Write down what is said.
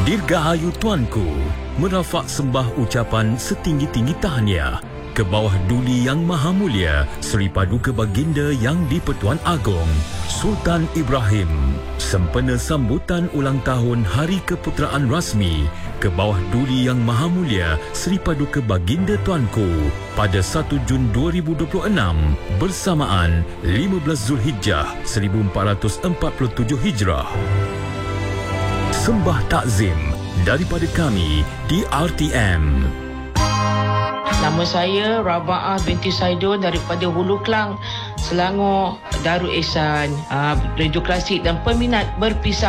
Dirgahayu Tuanku, merafak sembah ucapan setinggi-tinggi tahniah ke bawah Duli Yang Maha Mulia Seri Paduka Baginda Yang di-Pertuan Agong Sultan Ibrahim sempena sambutan ulang tahun Hari Keputeraan Rasmi ke bawah Duli Yang Maha Mulia Seri Paduka Baginda Tuanku pada 1 Jun 2026 bersamaan 15 Zulhijjah 1447 Hijrah. Sembah takzim daripada kami di RTM. Nama saya Raba'ah binti Saidun daripada Hulu Klang, Selangor, Darul Ihsan. Radio Klasik dan peminat berpisah